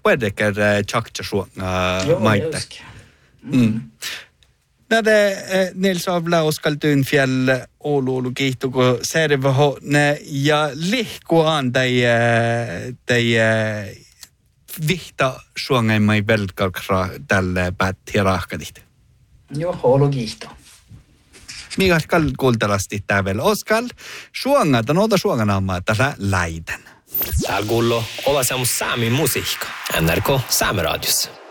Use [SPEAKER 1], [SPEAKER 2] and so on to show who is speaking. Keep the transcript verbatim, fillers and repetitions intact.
[SPEAKER 1] puedeker tjakta suonga
[SPEAKER 2] Joo,
[SPEAKER 1] maite. Mm. Näde Nils Avla Oskal Tyynfjäll Oulu kiihtuko servaho ne ja lihkuaan tai tai vihta suongaimai velkalkra tälle päätti rahkadit.
[SPEAKER 2] Joo, Oulu kiihto.
[SPEAKER 1] Mikä skal kuultelasti tävel Oskal suonga ta noita suonganaamaa tällä läiden.
[SPEAKER 3] Täällä kuuluu olla semmoista saamin musiikka. N R K Saameradios.